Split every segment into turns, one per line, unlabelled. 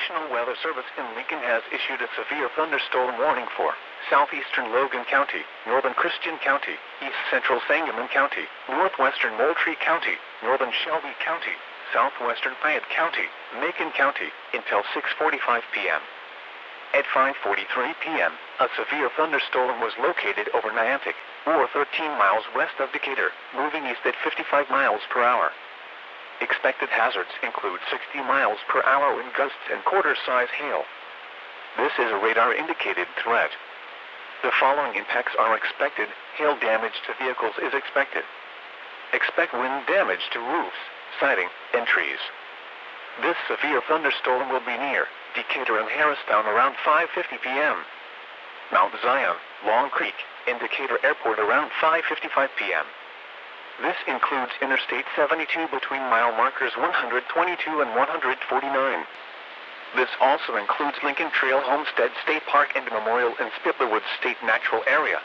National Weather Service in Lincoln has issued a severe thunderstorm warning for southeastern Logan County, northern Christian County, east central Sangamon County, northwestern Moultrie County, northern Shelby County, southwestern Fayette County, Macon County, until 6:45 p.m. At 5:43 p.m., a severe thunderstorm was located over Niantic, or 13 miles west of Decatur, moving east at 55 miles per hour. Expected hazards include 60 miles per hour wind gusts and quarter-size hail. This is a radar-indicated threat. The following impacts are expected. Hail damage to vehicles is expected. Expect wind damage to roofs, siding, and trees. This severe thunderstorm will be near Decatur and Harristown around 5:50 p.m. Mount Zion, Long Creek, and Decatur Airport around 5:55 p.m. This includes Interstate 72 between mile markers 122 and 149. This also includes Lincoln Trail Homestead State Park and Memorial and Spittlerwoods State Natural Area.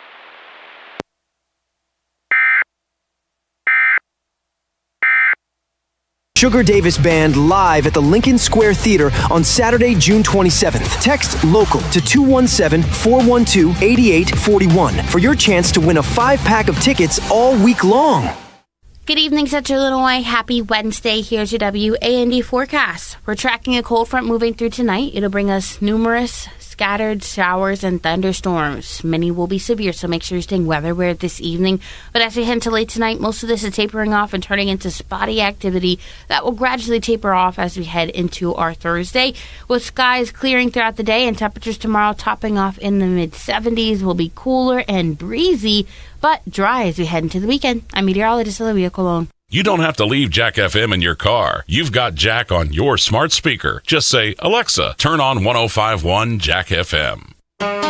Sugar Davis Band live at the Lincoln Square Theater on Saturday, June 27th. Text LOCAL to 217-412-8841 for your chance to win a 5-pack of tickets all week long.
Good evening, Central Illinois. Happy Wednesday. Here's your WAND forecast. We're tracking a cold front moving through tonight. It'll bring us numerous scattered showers and thunderstorms. Many will be severe, so make sure you're staying weather-aware this evening. But as we head into late tonight, most of this is tapering off and turning into spotty activity that will gradually taper off as we head into our Thursday, with skies clearing throughout the day and temperatures tomorrow topping off in the mid-70s. Will be cooler and breezy, but dry as we head into the weekend. I'm meteorologist Olivia Colon.
You don't have to leave Jack FM in your car. You've got Jack on your smart speaker. Just say, Alexa, turn on 105.1 Jack FM.